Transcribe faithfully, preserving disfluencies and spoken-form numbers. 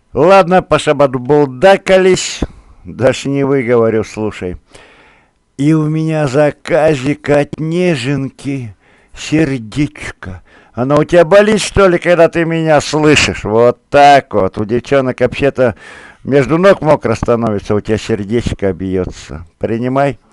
Ладно, пошабатбулдакались. Даже не выговорю, слушай. И у меня заказик от неженки, сердечко. Оно у тебя болит, что ли, когда ты меня слышишь? Вот так вот. У девчонок вообще-то между ног мокро становится, у тебя сердечко бьется. Принимай.